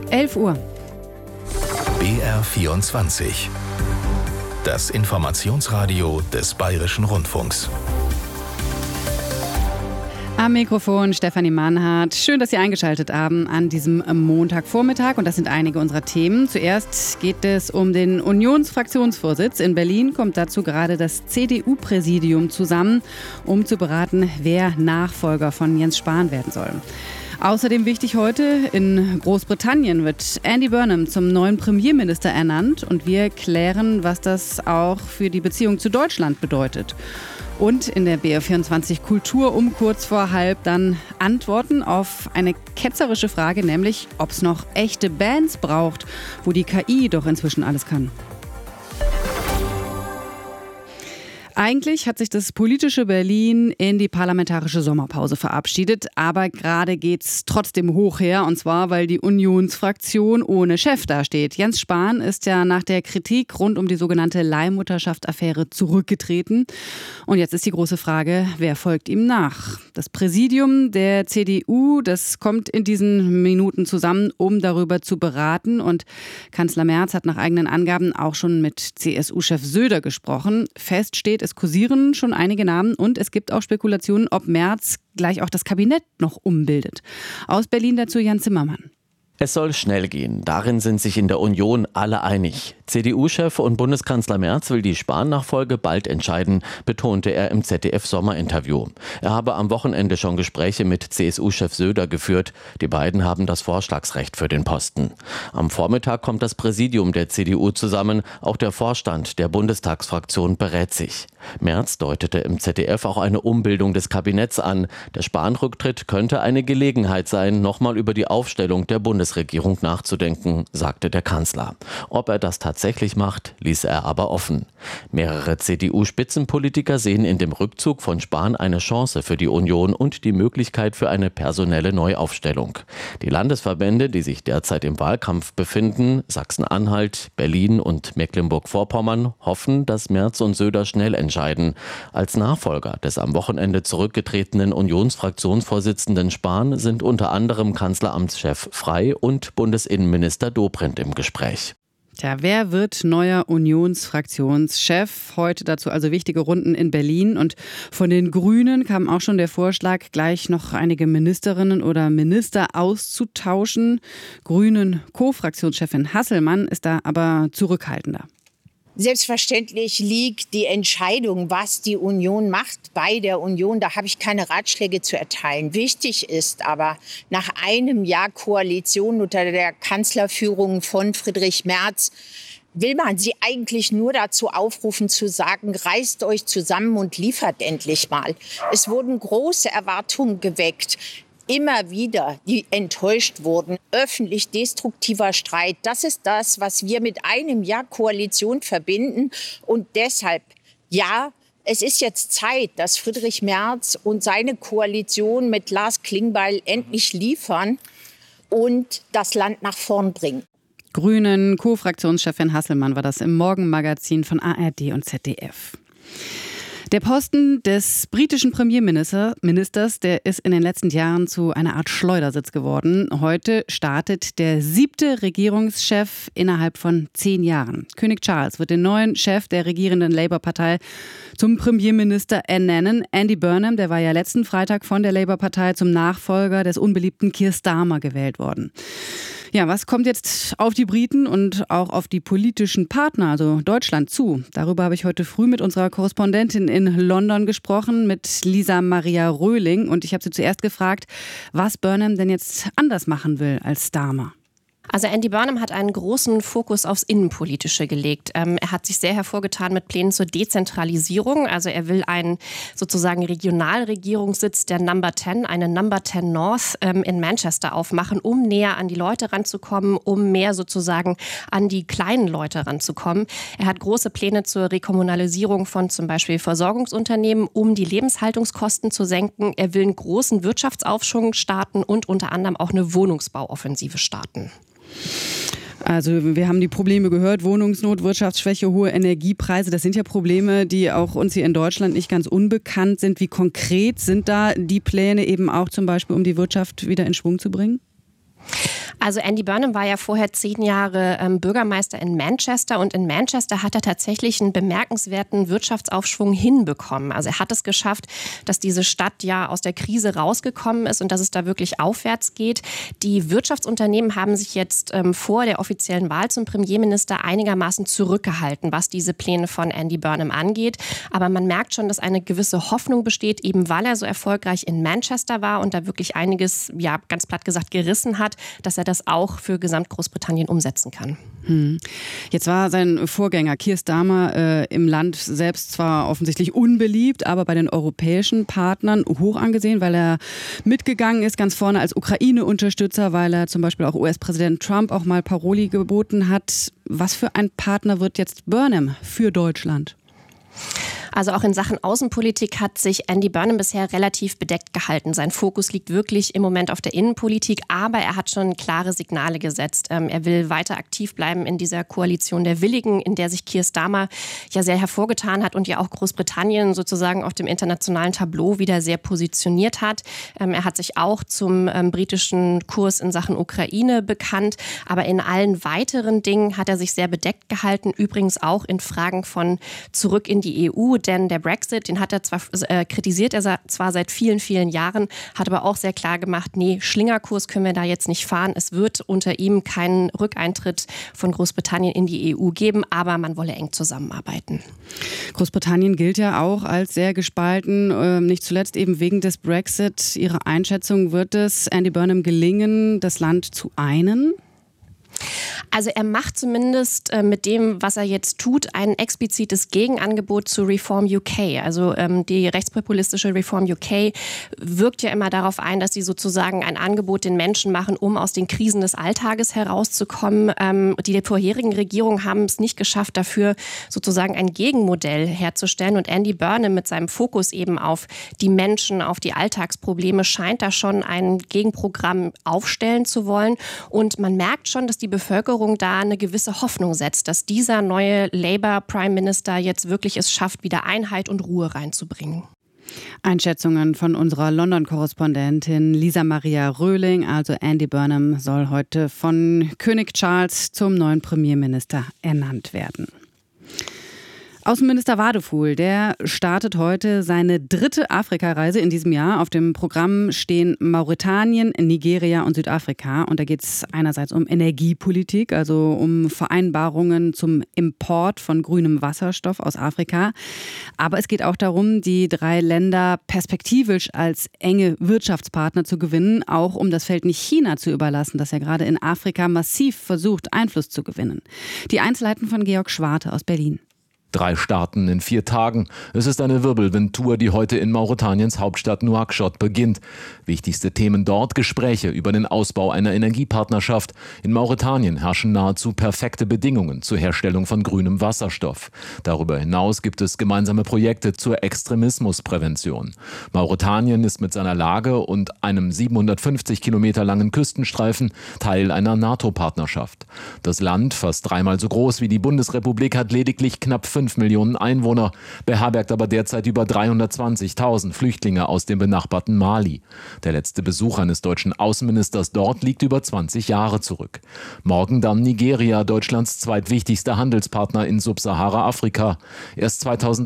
11 Uhr. BR24. Das Informationsradio des Bayerischen Rundfunks. Am Mikrofon Stefanie Mannhardt. Schön, dass Sie eingeschaltet haben an diesem Montagvormittag. Und das sind einige unserer Themen. Zuerst geht es um den Unionsfraktionsvorsitz. In Berlin kommt dazu gerade das CDU-Präsidium zusammen, um zu beraten, wer Nachfolger von Jens Spahn werden soll. Außerdem wichtig heute, in Großbritannien wird Andy Burnham zum neuen Premierminister ernannt. Und wir klären, was das auch für die Beziehung zu Deutschland bedeutet. Und in der BR24 Kultur um kurz vor halb dann Antworten auf eine ketzerische Frage, nämlich ob es noch echte Bands braucht, wo die KI doch inzwischen alles kann. Eigentlich hat sich das politische Berlin in die parlamentarische Sommerpause verabschiedet, aber gerade geht's trotzdem hoch her, und zwar, weil die Unionsfraktion ohne Chef dasteht. Jens Spahn ist ja nach der Kritik rund um die sogenannte Leihmutterschaft-Affäre zurückgetreten. Und jetzt ist die große Frage, wer folgt ihm nach? Das Präsidium der CDU, das kommt in diesen Minuten zusammen, um darüber zu beraten. Und Kanzler Merz hat nach eigenen Angaben auch schon mit CSU-Chef Söder gesprochen. Fest steht, es kursieren schon einige Namen und es gibt auch Spekulationen, ob Merz gleich auch das Kabinett noch umbildet. Aus Berlin dazu Jan Zimmermann. Es soll schnell gehen. Darin sind sich in der Union alle einig. CDU-Chef und Bundeskanzler Merz will die Spahn-Nachfolge bald entscheiden, betonte er im ZDF-Sommerinterview. Er habe am Wochenende schon Gespräche mit CSU-Chef Söder geführt. Die beiden haben das Vorschlagsrecht für den Posten. Am Vormittag kommt das Präsidium der CDU zusammen. Auch der Vorstand der Bundestagsfraktion berät sich. Merz deutete im ZDF auch eine Umbildung des Kabinetts an. Der Spahn-Rücktritt könnte eine Gelegenheit sein, nochmal über die Aufstellung der Bundesregierung nachzudenken, sagte der Kanzler. Ob er das tatsächlich macht, ließ er aber offen. Mehrere CDU-Spitzenpolitiker sehen in dem Rückzug von Spahn eine Chance für die Union und die Möglichkeit für eine personelle Neuaufstellung. Die Landesverbände, die sich derzeit im Wahlkampf befinden, Sachsen-Anhalt, Berlin und Mecklenburg-Vorpommern, hoffen, dass Merz und Söder schnell entscheiden. Als Nachfolger des am Wochenende zurückgetretenen Unionsfraktionsvorsitzenden Spahn sind unter anderem Kanzleramtschef Frey und Bundesinnenminister Dobrindt im Gespräch. Tja, wer wird neuer Unionsfraktionschef? Heute dazu also wichtige Runden in Berlin. Und von den Grünen kam auch schon der Vorschlag, gleich noch einige Ministerinnen oder Minister auszutauschen. Grünen Co-Fraktionschefin Hasselmann ist da aber zurückhaltender. Selbstverständlich liegt die Entscheidung, was die Union macht, bei der Union. Da habe ich keine Ratschläge zu erteilen. Wichtig ist aber, nach einem Jahr Koalition unter der Kanzlerführung von Friedrich Merz, will man sie eigentlich nur dazu aufrufen zu sagen, reißt euch zusammen und liefert endlich mal. Es wurden große Erwartungen geweckt. Immer wieder, die enttäuscht wurden. Öffentlich destruktiver Streit. Das ist das, was wir mit einem Jahr Koalition verbinden. Und deshalb, ja, es ist jetzt Zeit, dass Friedrich Merz und seine Koalition mit Lars Klingbeil endlich liefern und das Land nach vorn bringen. Grünen Co-Fraktionschefin Hasselmann war das im Morgenmagazin von ARD und ZDF. Der Posten des britischen Premierministers, der ist in den letzten Jahren zu einer Art Schleudersitz geworden. Heute startet der 7. Regierungschef innerhalb von 10 Jahren. König Charles wird den neuen Chef der regierenden Labour-Partei zum Premierminister ernennen. Andy Burnham, der war ja letzten Freitag von der Labour-Partei zum Nachfolger des unbeliebten Keir Starmer gewählt worden. Ja, was kommt jetzt auf die Briten und auch auf die politischen Partner, also Deutschland, zu? Darüber habe ich heute früh mit unserer Korrespondentin in London gesprochen, mit Lisa Maria Röhling. Und ich habe sie zuerst gefragt, was Burnham denn jetzt anders machen will als Starmer. Also Andy Burnham hat einen großen Fokus aufs Innenpolitische gelegt. Er hat sich sehr hervorgetan mit Plänen zur Dezentralisierung. Also er will einen sozusagen Regionalregierungssitz der Number 10, eine Number 10 North in Manchester aufmachen, um näher an die Leute ranzukommen, um mehr sozusagen an die kleinen Leute ranzukommen. Er hat große Pläne zur Rekommunalisierung von zum Beispiel Versorgungsunternehmen, um die Lebenshaltungskosten zu senken. Er will einen großen Wirtschaftsaufschwung starten und unter anderem auch eine Wohnungsbauoffensive starten. Also wir haben die Probleme gehört, Wohnungsnot, Wirtschaftsschwäche, hohe Energiepreise. Das sind ja Probleme, die auch uns hier in Deutschland nicht ganz unbekannt sind. Wie konkret sind da die Pläne eben auch zum Beispiel, um die Wirtschaft wieder in Schwung zu bringen? Also Andy Burnham war ja vorher 10 Jahre Bürgermeister in Manchester und in Manchester hat er tatsächlich einen bemerkenswerten Wirtschaftsaufschwung hinbekommen. Also er hat es geschafft, dass diese Stadt ja aus der Krise rausgekommen ist und dass es da wirklich aufwärts geht. Die Wirtschaftsunternehmen haben sich jetzt vor der offiziellen Wahl zum Premierminister einigermaßen zurückgehalten, was diese Pläne von Andy Burnham angeht. Aber man merkt schon, dass eine gewisse Hoffnung besteht, eben weil er so erfolgreich in Manchester war und da wirklich einiges, ja ganz platt gesagt, gerissen hat, dass er das auch für Gesamtgroßbritannien umsetzen kann. Jetzt war sein Vorgänger Keir Starmer im Land selbst zwar offensichtlich unbeliebt, aber bei den europäischen Partnern hoch angesehen, weil er mitgegangen ist, ganz vorne als Ukraine-Unterstützer, weil er zum Beispiel auch US-Präsident Trump auch mal Paroli geboten hat. Was für ein Partner wird jetzt Burnham für Deutschland? Also auch in Sachen Außenpolitik hat sich Andy Burnham bisher relativ bedeckt gehalten. Sein Fokus liegt wirklich im Moment auf der Innenpolitik, aber er hat schon klare Signale gesetzt. Er will weiter aktiv bleiben in dieser Koalition der Willigen, in der sich Keir Starmer ja sehr hervorgetan hat und ja auch Großbritannien sozusagen auf dem internationalen Tableau wieder sehr positioniert hat. Er hat sich auch zum britischen Kurs in Sachen Ukraine bekannt, aber in allen weiteren Dingen hat er sich sehr bedeckt gehalten, übrigens auch in Fragen von zurück in die EU. Denn der Brexit, den hat er zwar kritisiert er zwar seit vielen, vielen Jahren, hat aber auch sehr klar gemacht, nee, Schlingerkurs können wir da jetzt nicht fahren. Es wird unter ihm keinen Rückeintritt von Großbritannien in die EU geben, aber man wolle eng zusammenarbeiten. Großbritannien gilt ja auch als sehr gespalten, nicht zuletzt eben wegen des Brexit. Ihre Einschätzung, wird es Andy Burnham gelingen, das Land zu einen? Also er macht zumindest mit dem, was er jetzt tut, ein explizites Gegenangebot zu Reform UK. Also die rechtspopulistische Reform UK wirkt ja immer darauf ein, dass sie sozusagen ein Angebot den Menschen machen, um aus den Krisen des Alltages herauszukommen. Die vorherigen Regierungen haben es nicht geschafft, dafür sozusagen ein Gegenmodell herzustellen. Und Andy Burnham mit seinem Fokus eben auf die Menschen, auf die Alltagsprobleme, scheint da schon ein Gegenprogramm aufstellen zu wollen. Und man merkt schon, dass die Bevölkerung da eine gewisse Hoffnung setzt, dass dieser neue Labour-Prime-Minister jetzt wirklich es schafft, wieder Einheit und Ruhe reinzubringen. Einschätzungen von unserer London-Korrespondentin Lisa Maria Röhling. Also Andy Burnham soll heute von König Charles zum neuen Premierminister ernannt werden. Außenminister Wadefuhl, der startet heute seine 3. Afrikareise in diesem Jahr. Auf dem Programm stehen Mauretanien, Nigeria und Südafrika. Und da geht es einerseits um Energiepolitik, also um Vereinbarungen zum Import von grünem Wasserstoff aus Afrika. Aber es geht auch darum, die 3 Länder perspektivisch als enge Wirtschaftspartner zu gewinnen, auch um das Feld nicht China zu überlassen, das ja gerade in Afrika massiv versucht, Einfluss zu gewinnen. Die Einzelheiten von Georg Schwarte aus Berlin. 3 Starten in 4 Tagen. Es ist eine Wirbelwindtour, die heute in Mauretaniens Hauptstadt Nouakchott beginnt. Wichtigste Themen dort: Gespräche über den Ausbau einer Energiepartnerschaft. In Mauretanien herrschen nahezu perfekte Bedingungen zur Herstellung von grünem Wasserstoff. Darüber hinaus gibt es gemeinsame Projekte zur Extremismusprävention. Mauretanien ist mit seiner Lage und einem 750 Kilometer langen Küstenstreifen Teil einer NATO-Partnerschaft. Das Land, fast 3-mal so groß wie die Bundesrepublik, hat lediglich knapp 5 Millionen Einwohner, beherbergt aber derzeit über 320.000 Flüchtlinge aus dem benachbarten Mali. Der letzte Besuch eines deutschen Außenministers dort liegt über 20 Jahre zurück. Morgen dann Nigeria, Deutschlands zweitwichtigster Handelspartner in Subsahara-Afrika. Erst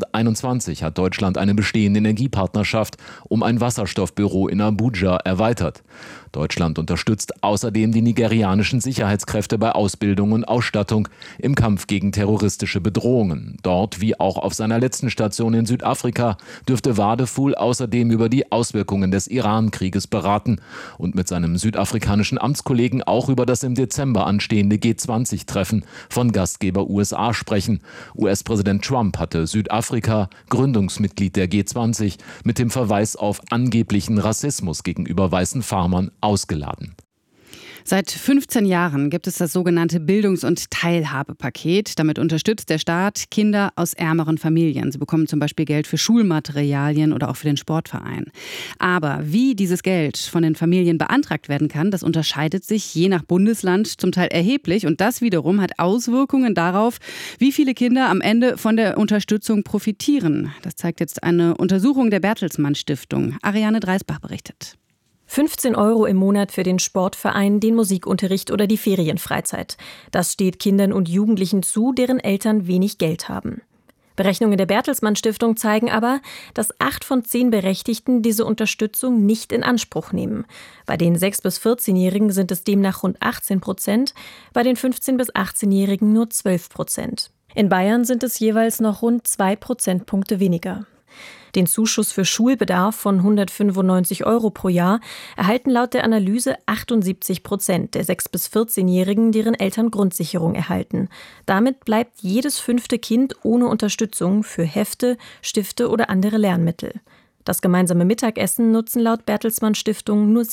2021 hat Deutschland eine bestehende Energiepartnerschaft um ein Wasserstoffbüro in Abuja erweitert. Deutschland unterstützt außerdem die nigerianischen Sicherheitskräfte bei Ausbildung und Ausstattung im Kampf gegen terroristische Bedrohungen. Dort, wie auch auf seiner letzten Station in Südafrika, dürfte Wadefuhl außerdem über die Auswirkungen des Iran-Krieges beraten und mit seinem südafrikanischen Amtskollegen auch über das im Dezember anstehende G20-Treffen von Gastgeber USA sprechen. US-Präsident Trump hatte Südafrika, Gründungsmitglied der G20, mit dem Verweis auf angeblichen Rassismus gegenüber weißen Farmern ausgeladen. Seit 15 Jahren gibt es das sogenannte Bildungs- und Teilhabepaket. Damit unterstützt der Staat Kinder aus ärmeren Familien. Sie bekommen zum Beispiel Geld für Schulmaterialien oder auch für den Sportverein. Aber wie dieses Geld von den Familien beantragt werden kann, das unterscheidet sich je nach Bundesland zum Teil erheblich. Und das wiederum hat Auswirkungen darauf, wie viele Kinder am Ende von der Unterstützung profitieren. Das zeigt jetzt eine Untersuchung der Bertelsmann Stiftung. Ariane Dreisbach berichtet. 15 € im Monat für den Sportverein, den Musikunterricht oder die Ferienfreizeit. Das steht Kindern und Jugendlichen zu, deren Eltern wenig Geld haben. Berechnungen der Bertelsmann Stiftung zeigen aber, dass 8 von 10 Berechtigten diese Unterstützung nicht in Anspruch nehmen. Bei den 6- bis 14-Jährigen sind es demnach rund 18%, bei den 15- bis 18-Jährigen nur 12%. In Bayern sind es jeweils noch rund 2 Prozentpunkte weniger. Den Zuschuss für Schulbedarf von 195 € pro Jahr erhalten laut der Analyse 78% der 6- bis 14-Jährigen, deren Eltern Grundsicherung erhalten. Damit bleibt jedes 5. Kind ohne Unterstützung für Hefte, Stifte oder andere Lernmittel. Das gemeinsame Mittagessen nutzen laut Bertelsmann Stiftung nur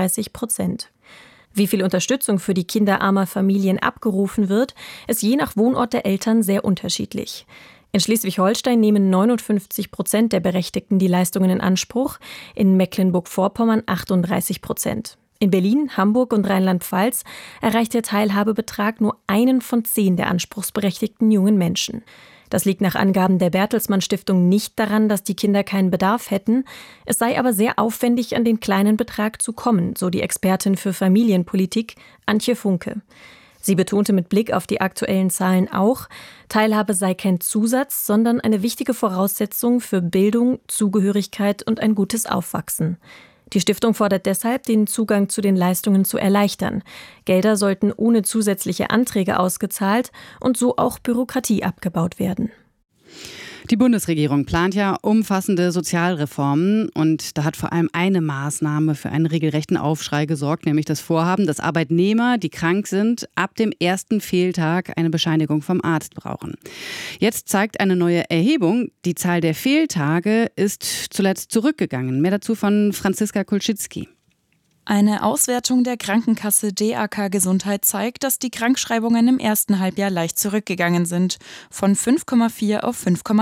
37%. Wie viel Unterstützung für die Kinder armer Familien abgerufen wird, ist je nach Wohnort der Eltern sehr unterschiedlich. In Schleswig-Holstein nehmen 59% der Berechtigten die Leistungen in Anspruch, in Mecklenburg-Vorpommern 38%. In Berlin, Hamburg und Rheinland-Pfalz erreicht der Teilhabebetrag nur 1 von 10 der anspruchsberechtigten jungen Menschen. Das liegt nach Angaben der Bertelsmann Stiftung nicht daran, dass die Kinder keinen Bedarf hätten. Es sei aber sehr aufwendig, an den kleinen Betrag zu kommen, so die Expertin für Familienpolitik Antje Funke. Sie betonte mit Blick auf die aktuellen Zahlen auch, Teilhabe sei kein Zusatz, sondern eine wichtige Voraussetzung für Bildung, Zugehörigkeit und ein gutes Aufwachsen. Die Stiftung fordert deshalb, den Zugang zu den Leistungen zu erleichtern. Gelder sollten ohne zusätzliche Anträge ausgezahlt und so auch Bürokratie abgebaut werden. Die Bundesregierung plant ja umfassende Sozialreformen und da hat vor allem eine Maßnahme für einen regelrechten Aufschrei gesorgt, nämlich das Vorhaben, dass Arbeitnehmer, die krank sind, ab dem ersten Fehltag eine Bescheinigung vom Arzt brauchen. Jetzt zeigt eine neue Erhebung, die Zahl der Fehltage ist zuletzt zurückgegangen. Mehr dazu von Franziska Kulczycki. Eine Auswertung der Krankenkasse DAK Gesundheit zeigt, dass die Krankschreibungen im ersten Halbjahr leicht zurückgegangen sind, von 5,4 auf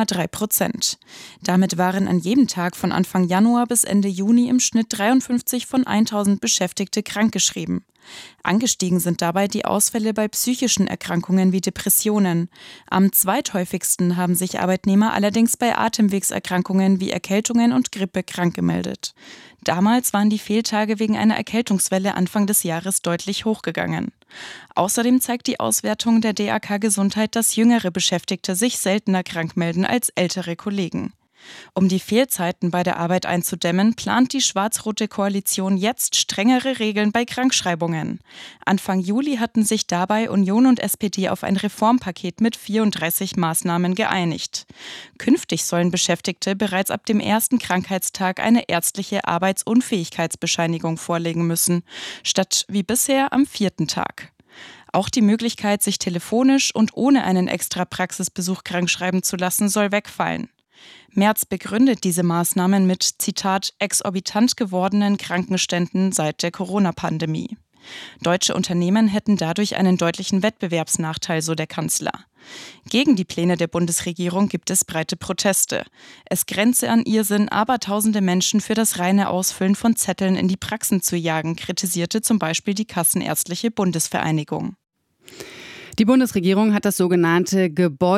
5,3%. Damit waren an jedem Tag von Anfang Januar bis Ende Juni im Schnitt 53 von 1000 Beschäftigte krankgeschrieben. Angestiegen sind dabei die Ausfälle bei psychischen Erkrankungen wie Depressionen. Am zweithäufigsten haben sich Arbeitnehmer allerdings bei Atemwegserkrankungen wie Erkältungen und Grippe krank gemeldet. Damals waren die Fehltage wegen einer Erkältungswelle Anfang des Jahres deutlich hochgegangen. Außerdem zeigt die Auswertung der DAK Gesundheit, dass jüngere Beschäftigte sich seltener krank melden als ältere Kollegen. Um die Fehlzeiten bei der Arbeit einzudämmen, plant die schwarz-rote Koalition jetzt strengere Regeln bei Krankschreibungen. Anfang Juli hatten sich dabei Union und SPD auf ein Reformpaket mit 34 Maßnahmen geeinigt. Künftig sollen Beschäftigte bereits ab dem ersten Krankheitstag eine ärztliche Arbeitsunfähigkeitsbescheinigung vorlegen müssen, statt wie bisher am 4. Tag. Auch die Möglichkeit, sich telefonisch und ohne einen extra Praxisbesuch krankschreiben zu lassen, soll wegfallen. Merz begründet diese Maßnahmen mit, Zitat, exorbitant gewordenen Krankenständen seit der Corona-Pandemie. Deutsche Unternehmen hätten dadurch einen deutlichen Wettbewerbsnachteil, so der Kanzler. Gegen die Pläne der Bundesregierung gibt es breite Proteste. Es grenze an Irrsinn, Abertausende Menschen für das reine Ausfüllen von Zetteln in die Praxen zu jagen, kritisierte zum Beispiel die Kassenärztliche Bundesvereinigung. Die Bundesregierung hat das sogenannte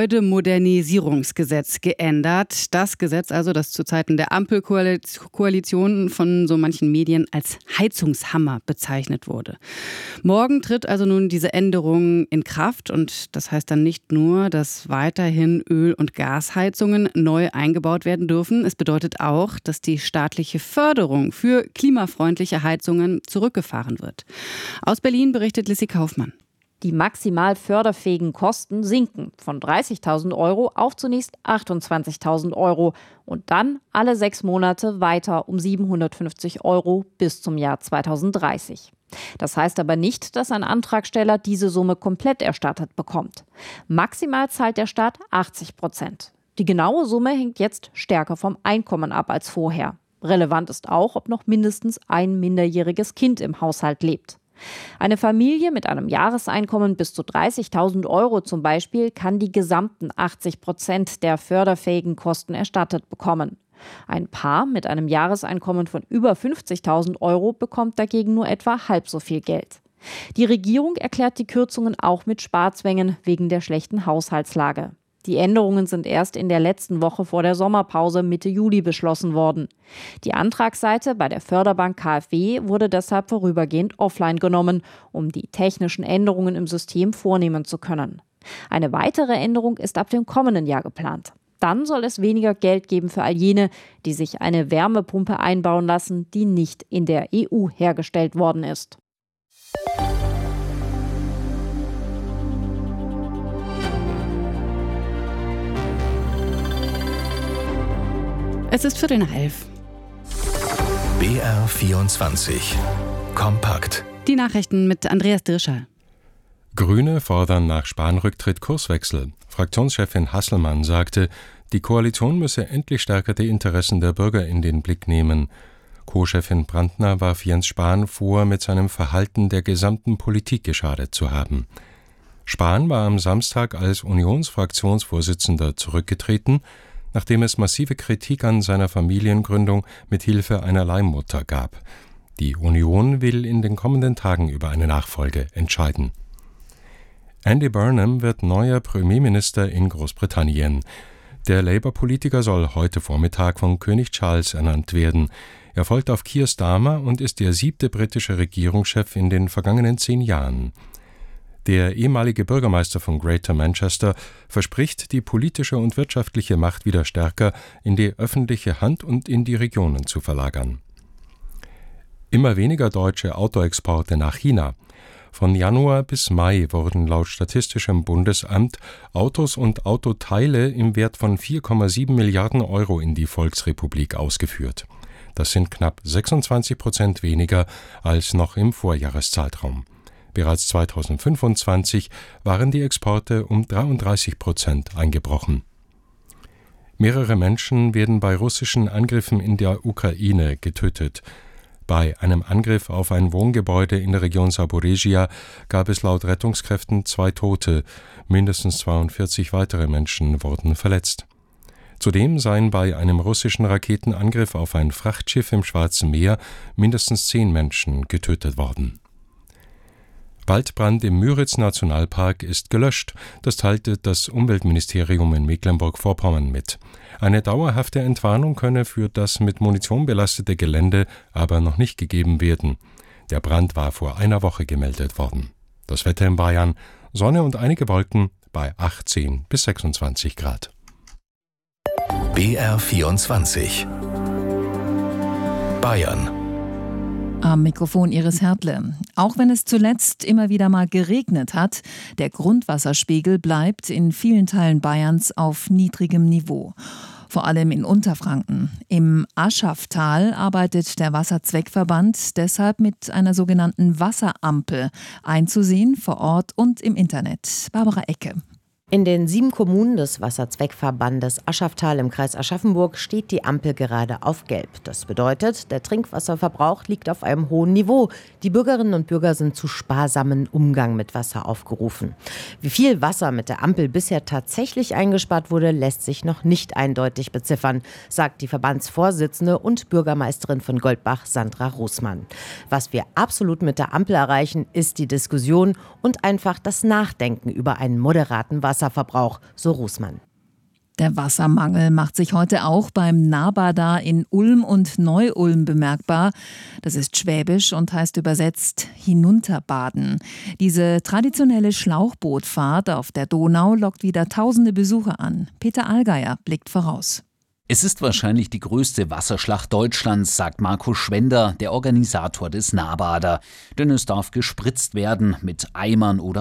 Gebäudemodernisierungsgesetz geändert. Das Gesetz also, das zu Zeiten der Ampelkoalition von so manchen Medien als Heizungshammer bezeichnet wurde. Morgen tritt also nun diese Änderung in Kraft und das heißt dann nicht nur, dass weiterhin Öl- und Gasheizungen neu eingebaut werden dürfen. Es bedeutet auch, dass die staatliche Förderung für klimafreundliche Heizungen zurückgefahren wird. Aus Berlin berichtet Lissy Kaufmann. Die maximal förderfähigen Kosten sinken von 30.000 € auf zunächst 28.000 € und dann alle 6 Monate weiter um 750 € bis zum Jahr 2030. Das heißt aber nicht, dass ein Antragsteller diese Summe komplett erstattet bekommt. Maximal zahlt der Staat 80%. Die genaue Summe hängt jetzt stärker vom Einkommen ab als vorher. Relevant ist auch, ob noch mindestens ein minderjähriges Kind im Haushalt lebt. Eine Familie mit einem Jahreseinkommen bis zu 30.000 € zum Beispiel kann die gesamten 80% der förderfähigen Kosten erstattet bekommen. Ein Paar mit einem Jahreseinkommen von über 50.000 € bekommt dagegen nur etwa halb so viel Geld. Die Regierung erklärt die Kürzungen auch mit Sparzwängen wegen der schlechten Haushaltslage. Die Änderungen sind erst in der letzten Woche vor der Sommerpause Mitte Juli beschlossen worden. Die Antragsseite bei der Förderbank KfW wurde deshalb vorübergehend offline genommen, um die technischen Änderungen im System vornehmen zu können. Eine weitere Änderung ist ab dem kommenden Jahr geplant. Dann soll es weniger Geld geben für all jene, die sich eine Wärmepumpe einbauen lassen, die nicht in der EU hergestellt worden ist. Es ist 11:15. BR 24. Kompakt. Die Nachrichten mit Andreas Dirscher. Grüne fordern nach Spahn-Rücktritt Kurswechsel. Fraktionschefin Hasselmann sagte, die Koalition müsse endlich stärker die Interessen der Bürger in den Blick nehmen. Co-Chefin Brandner warf Jens Spahn vor, mit seinem Verhalten der gesamten Politik geschadet zu haben. Spahn war am Samstag als Unionsfraktionsvorsitzender zurückgetreten, nachdem es massive Kritik an seiner Familiengründung mit Hilfe einer Leihmutter gab. Die Union will in den kommenden Tagen über eine Nachfolge entscheiden. Andy Burnham wird neuer Premierminister in Großbritannien. Der Labour-Politiker soll heute Vormittag von König Charles ernannt werden. Er folgt auf Keir Starmer und ist der 7. britische Regierungschef in den vergangenen 10 Jahren. Der ehemalige Bürgermeister von Greater Manchester verspricht, die politische und wirtschaftliche Macht wieder stärker in die öffentliche Hand und in die Regionen zu verlagern. Immer weniger deutsche Autoexporte nach China. Von Januar bis Mai wurden laut Statistischem Bundesamt Autos und Autoteile im Wert von 4,7 Milliarden Euro in die Volksrepublik ausgeführt. Das sind knapp 26% weniger als noch im Vorjahreszeitraum. Bereits 2025 waren die Exporte um 33% eingebrochen. Mehrere Menschen werden bei russischen Angriffen in der Ukraine getötet. Bei einem Angriff auf ein Wohngebäude in der Region Saporizhia gab es laut Rettungskräften 2 Tote, mindestens 42 weitere Menschen wurden verletzt. Zudem seien bei einem russischen Raketenangriff auf ein Frachtschiff im Schwarzen Meer mindestens 10 Menschen getötet worden. Waldbrand im Müritz-Nationalpark ist gelöscht, das teilte das Umweltministerium in Mecklenburg-Vorpommern mit. Eine dauerhafte Entwarnung könne für das mit Munition belastete Gelände aber noch nicht gegeben werden. Der Brand war vor einer Woche gemeldet worden. Das Wetter in Bayern: Sonne und einige Wolken bei 18 bis 26 Grad. BR 24. Bayern. Am Mikrofon Iris Hertle. Auch wenn es zuletzt immer wieder mal geregnet hat, der Grundwasserspiegel bleibt in vielen Teilen Bayerns auf niedrigem Niveau. Vor allem in Unterfranken. Im Aschachtal arbeitet der Wasserzweckverband deshalb mit einer sogenannten Wasserampel, einzusehen vor Ort und im Internet. Barbara Ecke. In den 7 Kommunen des Wasserzweckverbandes Aschachtal im Kreis Aschaffenburg steht die Ampel gerade auf Gelb. Das bedeutet, der Trinkwasserverbrauch liegt auf einem hohen Niveau. Die Bürgerinnen und Bürger sind zu sparsamen Umgang mit Wasser aufgerufen. Wie viel Wasser mit der Ampel bisher tatsächlich eingespart wurde, lässt sich noch nicht eindeutig beziffern, sagt die Verbandsvorsitzende und Bürgermeisterin von Goldbach, Sandra Roßmann. Was wir absolut mit der Ampel erreichen, ist die Diskussion und einfach das Nachdenken über einen moderaten Wasserverbrauch, so Roßmann. Der Wassermangel macht sich heute auch beim Nabada in Ulm und Neu-Ulm bemerkbar. Das ist Schwäbisch und heißt übersetzt hinunterbaden. Diese traditionelle Schlauchbootfahrt auf der Donau lockt wieder tausende Besucher an. Peter Allgeier blickt voraus. Es ist wahrscheinlich die größte Wasserschlacht Deutschlands, sagt Markus Schwender, der Organisator des Nabada. Denn es darf gespritzt werden mit Eimern oder